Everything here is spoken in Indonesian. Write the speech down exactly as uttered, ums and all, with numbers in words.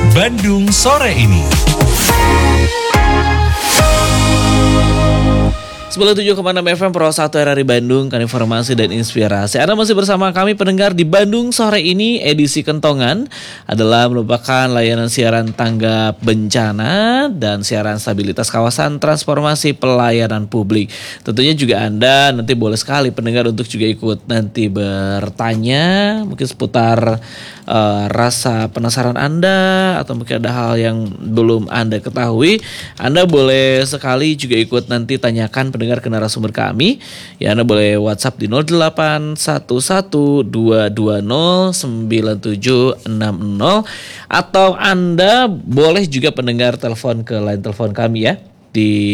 Bandung Sore Ini. sembilan puluh tujuh koma enam F M Pro satu R R I Bandung, kan informasi dan inspirasi. Anda masih bersama kami pendengar di Bandung Sore Ini. Edisi Kentongan adalah merupakan layanan siaran tanggap bencana dan siaran stabilitas kawasan transformasi pelayanan publik. Tentunya juga Anda nanti boleh sekali pendengar untuk juga ikut nanti bertanya mungkin seputar uh, rasa penasaran Anda atau mungkin ada hal yang belum Anda ketahui. Anda boleh sekali juga ikut nanti tanyakan pendengar ke narasumber kami. Ya, Anda boleh WhatsApp di nol delapan satu satu dua dua nol sembilan tujuh enam nol atau Anda boleh juga pendengar telepon ke line telepon kami ya di